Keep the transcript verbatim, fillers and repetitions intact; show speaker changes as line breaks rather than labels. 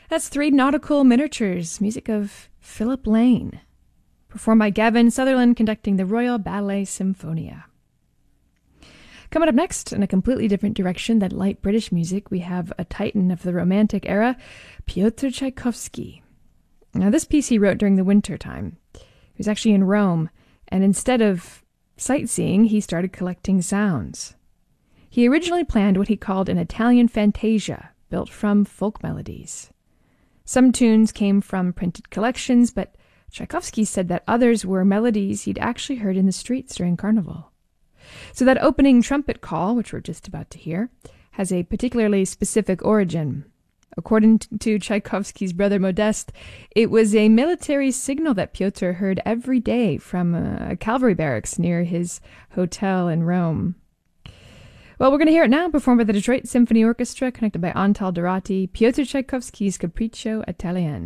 That's Three Nautical Miniatures, music of Philip Lane, performed by Gavin Sutherland, conducting the Royal Ballet Symphonia. Coming up next, in a completely different direction than light British music, we have a titan of the Romantic era, Pyotr Tchaikovsky. Now, this piece he wrote during the winter time. He was actually in Rome, and instead of sightseeing, he started collecting sounds. He originally planned what he called an Italian fantasia, built from folk melodies. Some tunes came from printed collections, but Tchaikovsky said that others were melodies he'd actually heard in the streets during Carnival. So that opening trumpet call, which we're just about to hear, has a particularly specific origin. According to Tchaikovsky's brother Modeste, it was a military signal that Pyotr heard every day from a cavalry barracks near his hotel in Rome. Well, we're going to hear it now, performed by the Detroit Symphony Orchestra, conducted by Antal Dorati, Pyotr Tchaikovsky's Capriccio Italien.